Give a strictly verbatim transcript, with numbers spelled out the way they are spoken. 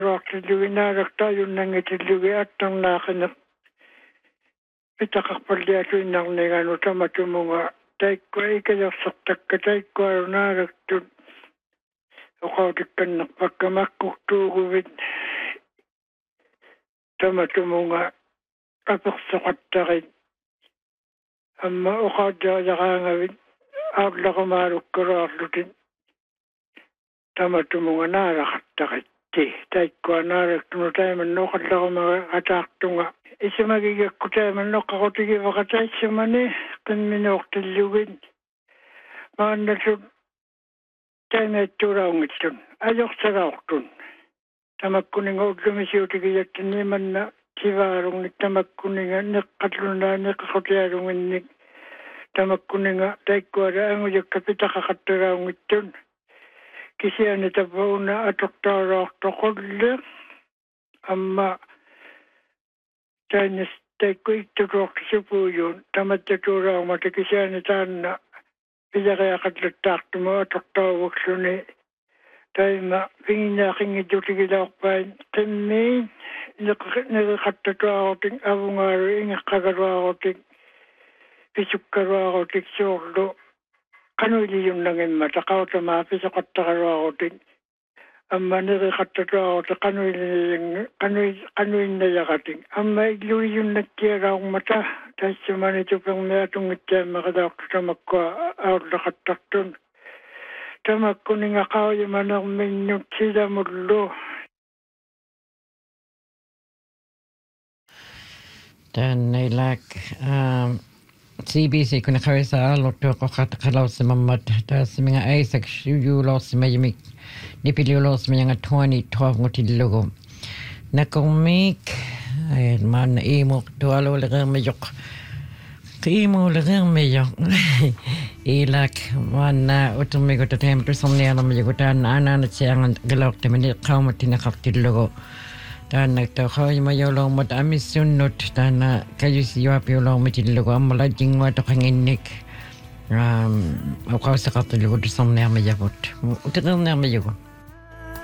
Rohtilluginaaraktaajun nangitillugi attarnaaqinaq pitaqarpalliatuinnarniganu tamatumunga taikku ikalersertakka taikkuarunaaraktut oqautikkannerpakka makkurtuuguvit tamatumunga apersoqattarit amma oqautiajaraangavit aablaqumaalukkuruarlutit tamatumunga naaraqattarit taikkuanaaraktunu taimannoqallarumaga ataartunga исмагигаккутааманноққарутигивақатаассамани қимминуортиллугит мааннасут таймааттуулаунгитсун ажорсалаортун тамаккунинга уллумисиутигияттаниманна киваарунник тамаккунинга неққатлунаа неққақутиалунгинник тамаккунинга таиккуала ангуякка питақақаттулаунгиттун кисиани табауна атортаалаортоқулле амма Tänne teikkuitturuoqisupuujun tamattatuuraumata kisiani taanna pisaqiaqatluttaartumaa tortaavuksuni taima pinginnaaqinngitutigilaorpain qimmiin neqattatuarutik avungaaru ingeqqagaruarutik pisukkaruarutik suurlu qanuiliyunnangimma taqautamaa pisoqattaqaruarutik amma neqattatuarutik qanuiliyang qanui qanuinnayaqatik amma illuiyunnakkiaraarmata taassamani tupermiatungitsaammeqalaortu tamakkua aulleqattartun tamakkuningaqauyamanerminnut silamullu Tanneilak C B C kuna kharisa lottoqoqat qalawsimammat taasminga Isaac Shuyulorsimajimik nipiliulorsimanga twenty twelve ngotillugu nakumik man imo tualo legermejoq qimo legermejoq ilak manna utumigo tatemtu somniarnamijugutaan anaanatsiangan qalortamani qaumatina qartillugu taannaktaaqaajmayolormat amissunnut taana kayusiuapiolormitillugu ammalajingguatoqanginnik um oqaussaqartillugu tussorniarmijavut uteqerniarmijugu